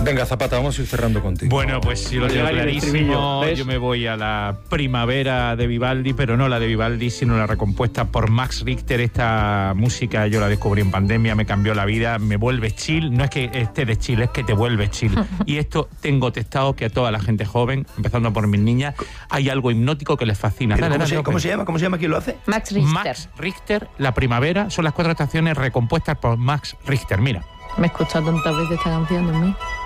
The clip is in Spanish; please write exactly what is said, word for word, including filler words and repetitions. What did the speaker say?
Venga, Zapata, vamos a ir cerrando contigo. Bueno, pues si lo tengo clarísimo, yo me voy a la primavera de Vivaldi, pero no la de Vivaldi, sino la recompuesta por Max Richter. Esta música yo la descubrí en pandemia, me cambió la vida, me vuelve chill. No es que esté de chill, es que te vuelve chill. Y esto tengo testado que a toda la gente joven, empezando por mis niñas, hay algo hipnótico que les fascina. Dale, ¿Cómo, dale, se, ¿Cómo se llama? ¿Cómo se llama? ¿Quién lo hace? Max Richter. Max Richter, la primavera, son las cuatro estaciones recompuestas por Max Richter. Mira. Me he escuchado tantas veces esta canción, Dios mío.